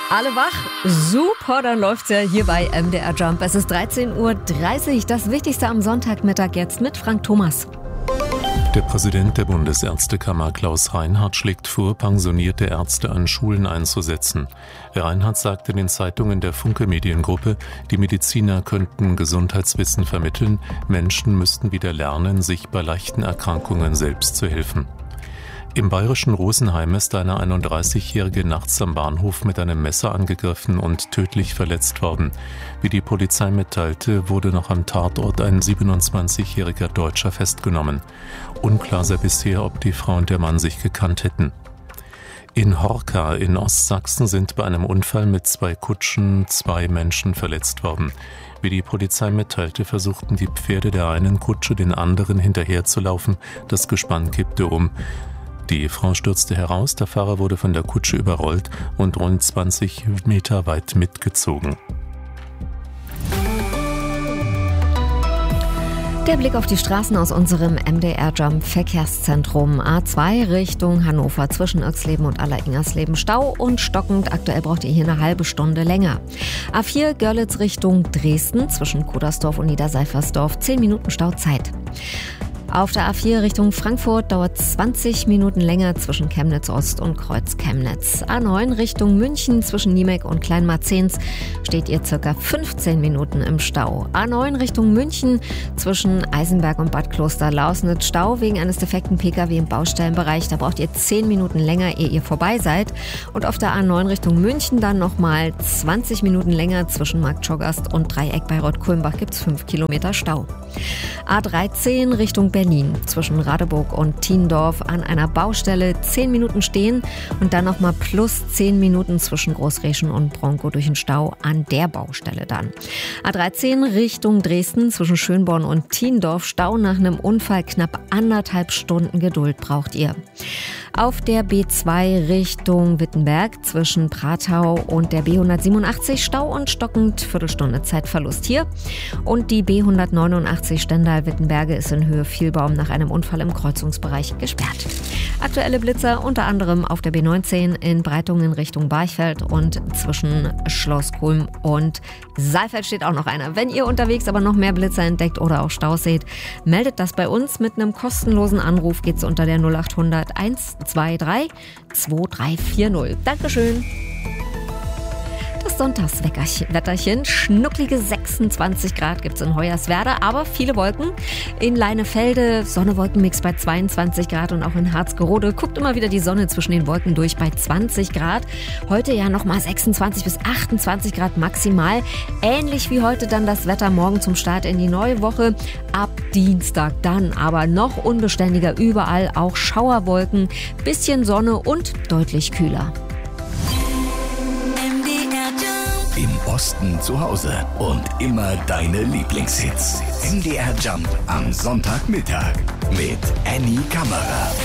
Alle wach? Super, dann läuft's ja hier bei MDR Jump. Es ist 13:30 Uhr. Das Wichtigste am Sonntagmittag jetzt mit Frank Thomas. Der Präsident der Bundesärztekammer Klaus Reinhardt schlägt vor, pensionierte Ärzte an Schulen einzusetzen. Reinhardt sagte den Zeitungen der Funke Mediengruppe, die Mediziner könnten Gesundheitswissen vermitteln, Menschen müssten wieder lernen, sich bei leichten Erkrankungen selbst zu helfen. Im bayerischen Rosenheim ist eine 31-Jährige nachts am Bahnhof mit einem Messer angegriffen und tödlich verletzt worden. Wie die Polizei mitteilte, wurde noch am Tatort ein 27-jähriger Deutscher festgenommen. Unklar sei bisher, ob die Frau und der Mann sich gekannt hätten. In Horka in Ostsachsen sind bei einem Unfall mit 2 Kutschen 2 Menschen verletzt worden. Wie die Polizei mitteilte, versuchten die Pferde der einen Kutsche den anderen hinterherzulaufen. Das Gespann kippte um. Die Frau stürzte heraus, der Fahrer wurde von der Kutsche überrollt und rund 20 Meter weit mitgezogen. Der Blick auf die Straßen aus unserem MDR Jump Verkehrszentrum. A2 Richtung Hannover zwischen Irxleben und Aller-Ingersleben. Stau und stockend. Aktuell braucht ihr hier eine halbe Stunde länger. A4 Görlitz Richtung Dresden zwischen Kudersdorf und Niederseifersdorf. 10 Minuten Stauzeit. Auf der A4 Richtung Frankfurt dauert 20 Minuten länger zwischen Chemnitz Ost und Kreuz Chemnitz. A9 Richtung München zwischen Niemek und Kleinmarzens steht ihr ca. 15 Minuten im Stau. A9 Richtung München zwischen Eisenberg und Bad Kloster-Lausnitz Stau wegen eines defekten Pkw im Baustellenbereich. Da braucht ihr 10 Minuten länger, ehe ihr vorbei seid. Und auf der A9 Richtung München dann nochmal 20 Minuten länger zwischen Marktschogast und Dreieck bei Rott-Kulmbach gibt es 5 Kilometer Stau. A13 Richtung Berlin zwischen Radeburg und Tiendorf an einer Baustelle 10 Minuten stehen und dann nochmal plus 10 Minuten zwischen Großreschen und Bronco durch den Stau an der Baustelle dann. A13 Richtung Dresden zwischen Schönborn und Tiendorf Stau nach einem Unfall, knapp 1,5 Stunden Geduld braucht ihr. Auf der B2 Richtung Wittenberg zwischen Pratau und der B187 Stau und stockend, Viertelstunde Zeitverlust hier. Und die B189 Stendal-Wittenberge ist in Höhe Vielbaum nach einem Unfall im Kreuzungsbereich gesperrt. Aktuelle Blitzer unter anderem auf der B19 in Breitungen Richtung Barchfeld und zwischen Schloss Kulm und Saalfeld steht auch noch einer. Wenn ihr unterwegs aber noch mehr Blitzer entdeckt oder auch Staus seht, meldet das bei uns. Mit einem kostenlosen Anruf geht's unter der 0800 123 2340. Dankeschön. Das Sonntagswetterchen, schnucklige 26 Grad gibt's in Hoyerswerda, aber viele Wolken. In Leinefelde, Sonne-Wolkenmix bei 22 Grad und auch in Harzgerode guckt immer wieder die Sonne zwischen den Wolken durch bei 20 Grad. Heute ja nochmal 26 bis 28 Grad maximal. Ähnlich wie heute dann das Wetter morgen zum Start in die neue Woche. Ab Dienstag dann aber noch unbeständiger, überall auch Schauerwolken, bisschen Sonne und deutlich kühler. Im Osten zu Hause und immer deine Lieblingshits. MDR Jump am Sonntagmittag mit Annie Kammerer.